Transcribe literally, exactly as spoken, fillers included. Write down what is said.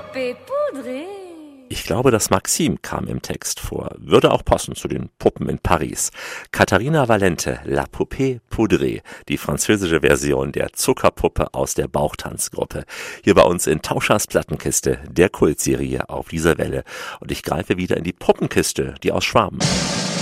Poupée poudrée. Ich glaube, das Maxim kam im Text vor. Würde auch passen zu den Puppen in Paris. Katharina Valente, La Poupée Poudrée, die französische Version der Zuckerpuppe aus der Bauchtanzgruppe. Hier bei uns in Tauschers Plattenkiste, der Kultserie auf dieser Welle. Und ich greife wieder in die Puppenkiste, die aus Schwaben.